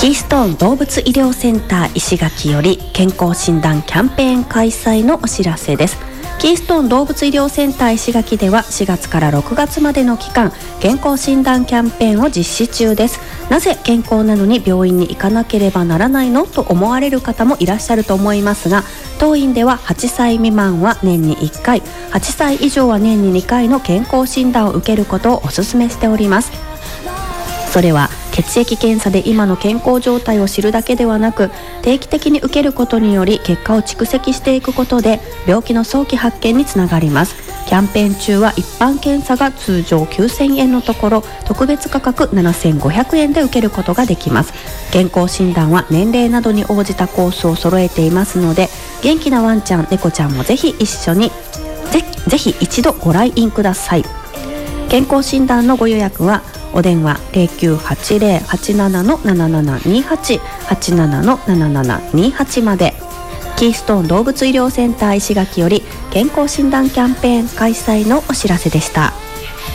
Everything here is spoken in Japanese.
キーストーン動物医療センター石垣より健康診断キャンペーン開催のお知らせです。キーストーン動物医療センター石垣では4月から6月までの期間、健康診断キャンペーンを実施中です。なぜ健康なのに病院に行かなければならないのと思われる方もいらっしゃると思いますが、当院では8歳未満は年に1回、8歳以上は年に2回の健康診断を受けることをお勧めしております。それは血液検査で今の健康状態を知るだけではなく、定期的に受けることにより結果を蓄積していくことで病気の早期発見につながります。キャンペーン中は一般検査が通常9000円のところ、特別価格7500円で受けることができます。健康診断は年齢などに応じたコースを揃えていますので、元気なワンちゃん、猫ちゃんもぜひ一緒にぜひ一度ご来院ください。健康診断のご予約はお電話 0980-87-7728 87-7728 まで。キーストーン動物医療センター石垣より健康診断キャンペーン開催のお知らせでした。